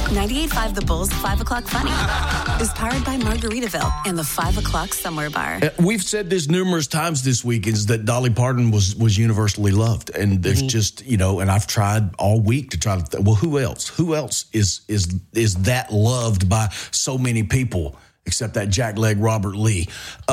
98.5 The Bull's 5 o'clock funny is powered by Margaritaville and the 5 o'clock somewhere bar. We've said this numerous times this week, is that Dolly Parton was universally loved. And there's just, and I've tried all week to try to, who else? Who else is that loved by so many people except that jackleg Robert Lee?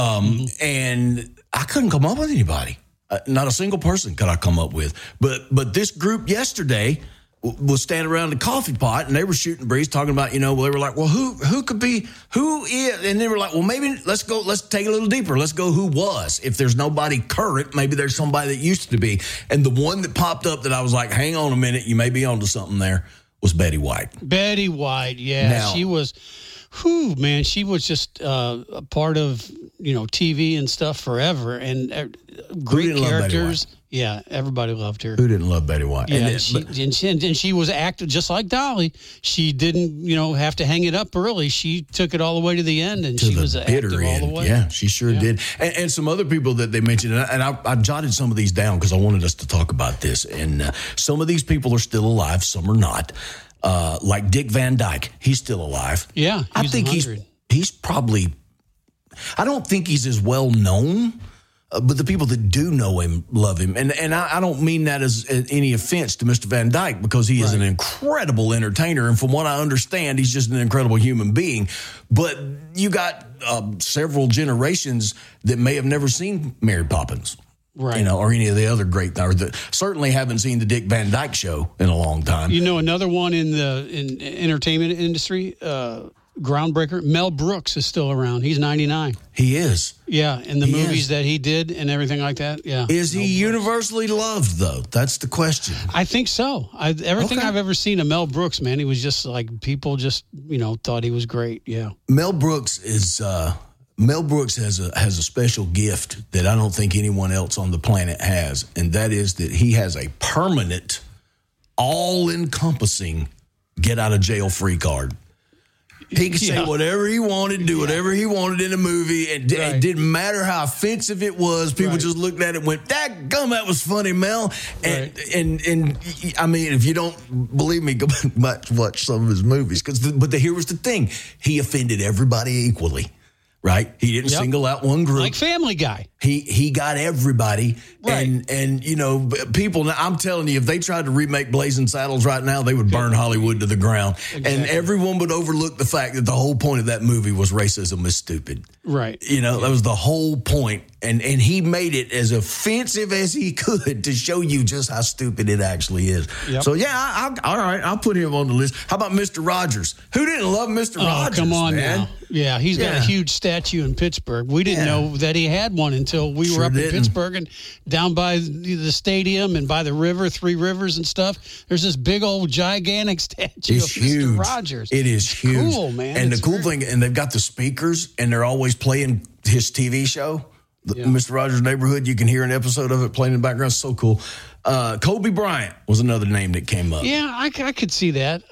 And I couldn't come up with anybody. Not a single person could I come up with. But this group yesterday was standing around the coffee pot, and they were shooting breeze, talking about, they were like, well, who could be, who is, and they were like, well, maybe let's take it a little deeper. Let's go who was. If there's nobody current, maybe there's somebody that used to be. And the one that popped up that I was like, hang on a minute, you may be onto something there, was Betty White. Betty White, yeah. Now, she was, she was just a part of, TV and stuff forever, and great characters. Yeah, everybody loved her. Who didn't love Betty White? Yeah, and she was acting just like Dolly. She didn't, have to hang it up early. She took it all the way to the end, and she was active all the way. Yeah, she sure did. And some other people that they mentioned, and I jotted some of these down because I wanted us to talk about this. And some of these people are still alive, some are not. Like Dick Van Dyke, he's still alive. Yeah, I think he's probably. I don't think he's as well known. But the people that do know him love him. And I don't mean that as any offense to Mr. Van Dyke, because he is an incredible entertainer. And from what I understand, he's just an incredible human being. But you got several generations that may have never seen Mary Poppins. Right. Or any of the other great, certainly haven't seen the Dick Van Dyke Show in a long time. Another one in the entertainment industry, groundbreaker, Mel Brooks is still around. He's 99. He is. Yeah, and the movies that he did and everything like that. Yeah. Is he universally loved, though? That's the question. I think so. Everything I've ever seen of Mel Brooks, man, he was just like, people just, thought he was great. Yeah. Mel Brooks has a special gift that I don't think anyone else on the planet has, and that is that he has a permanent, all-encompassing get-out-of-jail-free card. He could say whatever he wanted, do whatever he wanted in a movie, and it didn't matter how offensive it was. People just looked at it and went, "Dadgum, that was funny, Mel." And I mean, if you don't believe me, go back and watch some of his movies. But here was the thing: he offended everybody equally. Right? He didn't single out one group. Like Family Guy. He got everybody. Right. And people, I'm telling you, if they tried to remake Blazing Saddles right now, they would burn Hollywood to the ground. Exactly. And everyone would overlook the fact that the whole point of that movie was racism is stupid. Right. That was the whole point. And he made it as offensive as he could to show you just how stupid it actually is. Yep. So, all right, I'll put him on the list. How about Mr. Rogers? Who didn't love Mr. Rogers, come on man? Now. Yeah, he's got a huge statue in Pittsburgh. We didn't know that he had one until we were up in Pittsburgh and down by the stadium and by the river, Three Rivers and stuff. There's this big old gigantic statue of Mr. Rogers. It is huge. Cool, man. And the cool thing, and they've got the speakers, and they're always playing his TV show, Mr. Rogers' Neighborhood. You can hear an episode of it playing in the background. It's so cool. Kobe Bryant was another name that came up. Yeah, I could see that.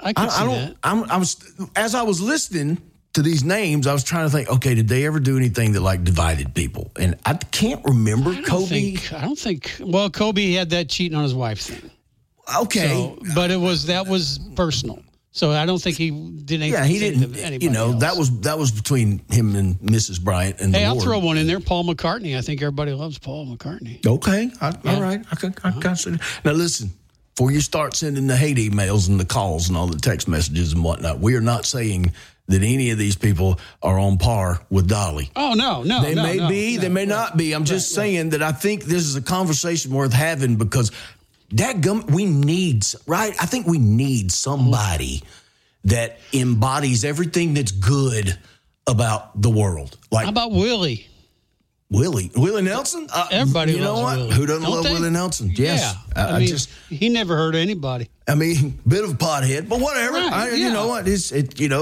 As I was listening to these names, I was trying to think, okay, did they ever do anything that divided people? And I can't rember Kobe. I don't think. Well, Kobe had that cheating on his wife thing. Okay, but that was personal. So I don't think he did anything. Yeah, he didn't. Else. That was between him and Mrs. Bryant and the Lord. I'll throw one in there. Paul McCartney. I think everybody loves Paul McCartney. Okay, all right. I can consider. Now listen. Before you start sending the hate emails and the calls and all the text messages and whatnot, we are not saying that any of these people are on par with Dolly. Oh, no. They may be, they may not be. I'm just saying that I think this is a conversation worth having because we need, right? I think we need somebody that embodies everything that's good about the world. How about Willie? Willie Nelson? Everybody you know loves what? Willie. Who doesn't love Willie Nelson? Yes. Yeah. He never hurt anybody. Bit of a pothead, but whatever. Right, You know what?